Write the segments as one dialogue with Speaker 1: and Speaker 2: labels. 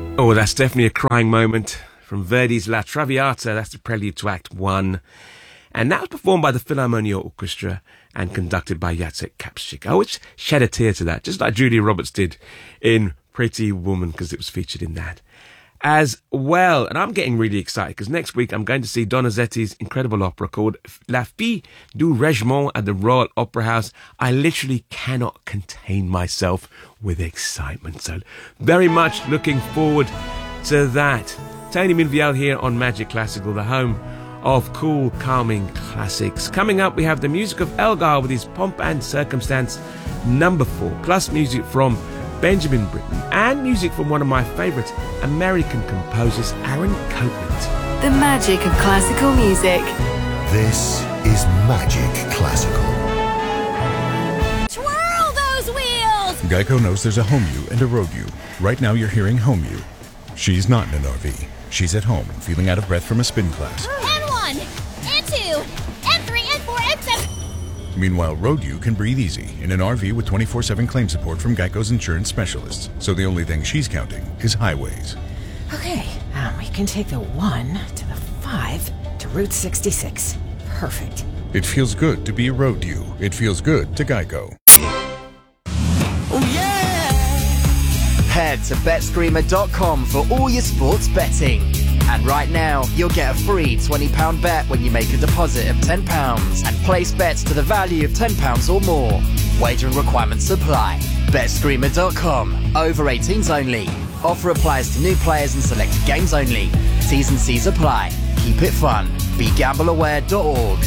Speaker 1: Oh, that's definitely a crying moment from Verdi's La Traviata. That's the prelude to Act 1. And that was performed by the Philharmonia Orchestra and conducted by Jacek Kapsik. I would shed a tear to that, just like Julia Roberts did in Pretty Woman, because it was featured in that as well. And I'm getting really excited because next week I'm going to see Donizetti's incredible opera called La Fille du Régiment at the Royal Opera House. I literally cannot contain myself with excitement. So very much looking forward to that. Tony Minviel here on Magic Classical, the home of cool, calming classics. Coming up, we have the music of Elgar with his Pomp and Circumstance number 4, plus music from Benjamin Britten and music from one of my favourite American composers, Aaron Copland.
Speaker 2: The magic of classical music.
Speaker 3: This is Magic Classical.
Speaker 4: Twirl those wheels!
Speaker 5: Geico knows there's a home you and a road you. Right now you're hearing home you. She's not in an RV. She's at home, feeling out of breath from a spin class.
Speaker 4: N1, N2, N3, N4, N7.
Speaker 5: Meanwhile, Road U can breathe easy in an RV with 24/7 claim support from Geico's insurance specialists. So the only thing she's counting is highways.
Speaker 6: Okay, we can take the 1 to the 5 to Route 66. Perfect.
Speaker 5: It feels good to be a Road U. It feels good to Geico.
Speaker 7: Oh yeah! Head to betscreamer.com for all your sports betting. And right now, you'll get a free £20 bet when you make a deposit of £10 and place bets to the value of £10 or more. Wagering requirements apply. BetScreamer.com. Over 18s only. Offer applies to new players and selected games only. T's and C's apply. Keep it fun. BeGambleAware.org.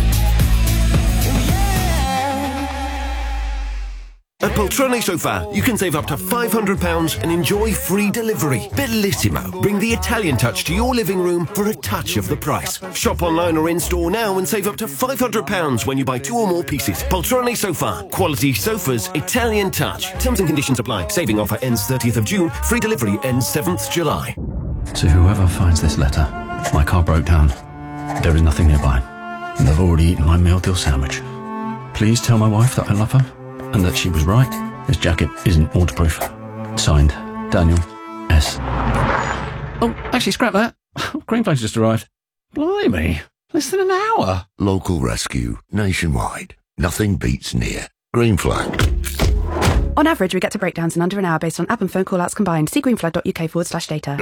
Speaker 8: At Poltrone Sofa, you can save up to £500 and enjoy free delivery. Bellissimo. Bring the Italian touch to your living room for a touch of the price. Shop online or in-store now and save up to £500 when you buy 2 or more pieces. Poltrone Sofa. Quality sofas, Italian touch. Terms and conditions apply. Saving offer ends 30th of June. Free delivery ends 7th July.
Speaker 9: To whoever finds this letter, my car broke down. There is nothing nearby. And I've already eaten my meal deal sandwich. Please tell my wife that I love her. And that she was right. This jacket isn't waterproof. Signed, Daniel S. Oh, actually, scrap that. Green Flag's just arrived. Blimey, less than an hour.
Speaker 3: Local rescue, nationwide. Nothing beats near. Green Flag.
Speaker 10: On average, we get to breakdowns in under an hour based on app and phone call-outs combined. See greenflag.uk/data.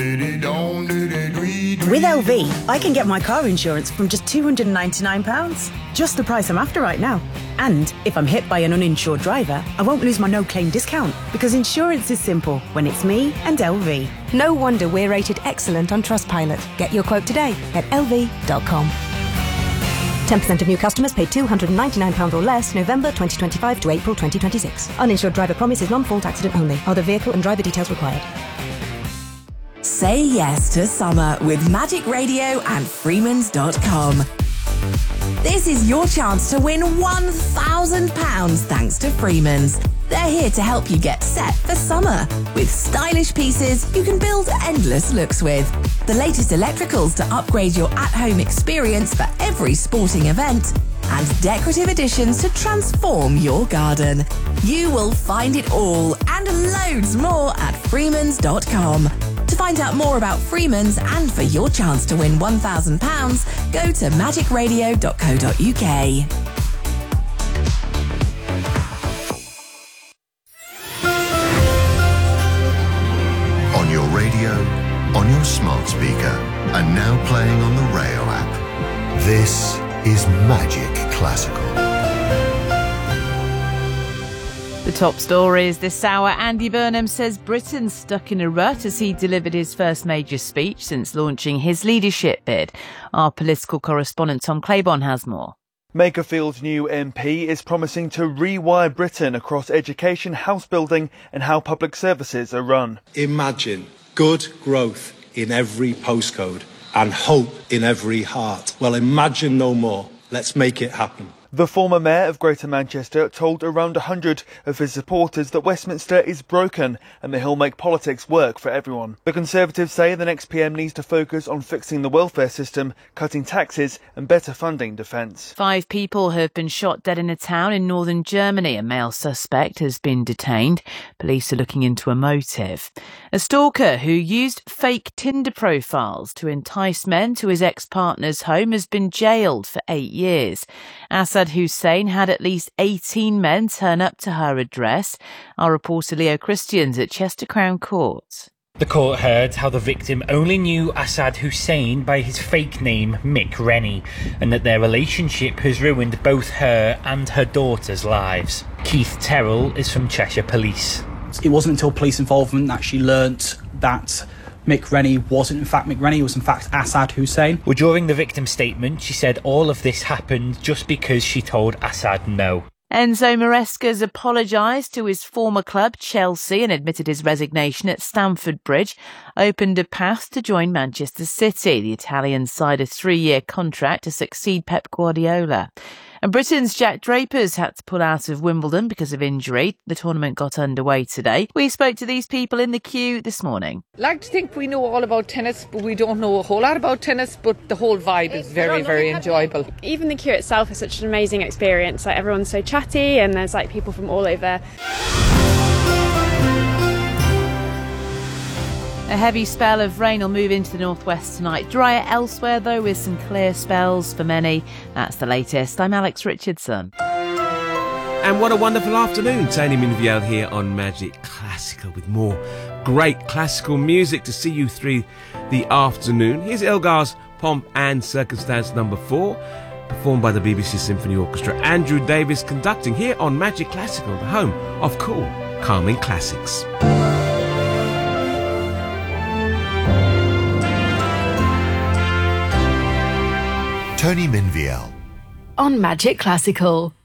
Speaker 11: With LV, I can get my car insurance from just £299. Just the price I'm after right now. And if I'm hit by an uninsured driver, I won't lose my no-claim discount, because insurance is simple when it's me and LV.
Speaker 12: No wonder we're rated excellent on Trustpilot. Get your quote today at lv.com. 10% of new customers paid £299 or less November 2025 to April 2026. Uninsured driver promise is non-fault accident only. Other vehicle and driver details required.
Speaker 13: Say yes to summer with Magic Radio and Freemans.com. This is your chance to win £1,000 thanks to Freemans. They're here to help you get set for summer with stylish pieces you can build endless looks with. The latest electricals to upgrade your at-home experience for every sporting event, and decorative additions to transform your garden. You will find it all and loads more at Freemans.com. To find out more about Freemans and for your chance to win £1,000, go to magicradio.co.uk.
Speaker 3: On your radio, on your smart speaker, and now playing on the Rail app. This is Magic Classical.
Speaker 14: The top stories this hour. Andy Burnham says Britain's stuck in a rut as he delivered his first major speech since launching his leadership bid. Our political correspondent Tom Claiborne has more.
Speaker 15: Makerfield's new MP is promising to rewire Britain across education, house building and how public services are run.
Speaker 16: Imagine good growth in every postcode and hope in every heart. Well, imagine no more. Let's make it happen.
Speaker 15: The former mayor of Greater Manchester told around 100 of his supporters that Westminster is broken and that he'll make politics work for everyone. The Conservatives say the next PM needs to focus on fixing the welfare system, cutting taxes and better funding defence.
Speaker 14: 5 people have been shot dead in a town in northern Germany. A male suspect has been detained. Police are looking into a motive. A stalker who used fake Tinder profiles to entice men to his ex-partner's home has been jailed for 8 years. Assad Hussein had at least 18 men turn up to her address. Our reporter Leo Christians at Chester Crown Court.
Speaker 17: The court heard how the victim only knew Assad Hussein by his fake name Mick Rennie, and that their relationship has ruined both her and her daughter's lives. Keith Terrell is from Cheshire Police.
Speaker 18: It wasn't until police involvement that she learnt that Mick Rennie wasn't in fact Mick Rennie, it was in fact Assad Hussein.
Speaker 17: Well, during the victim's statement, she said all of this happened just because she told Assad no.
Speaker 14: Enzo Maresca's apologised to his former club, Chelsea, and admitted his resignation at Stamford Bridge opened a path to join Manchester City. The Italian signed a 3-year contract to succeed Pep Guardiola. And Britain's Jack Draper's had to pull out of Wimbledon because of injury. The tournament got underway today. We spoke to these people in the queue this morning.
Speaker 19: Like to think we know all about tennis, but we don't know a whole lot about tennis, but the whole vibe is very, very enjoyable.
Speaker 20: Even the queue itself is such an amazing experience. Like, everyone's so chatty and there's like people from all over.
Speaker 14: A heavy spell of rain will move into the northwest tonight. Drier elsewhere, though, with some clear spells for many. That's the latest. I'm Alex Richardson.
Speaker 1: And what a wonderful afternoon. Tony Minviel here on Magic Classical with more great classical music to see you through the afternoon. Here's Elgar's Pomp and Circumstance number 4, performed by the BBC Symphony Orchestra. Andrew Davis conducting here on Magic Classical, the home of cool, calming classics.
Speaker 3: Tony Minviel
Speaker 2: on Magic Classical.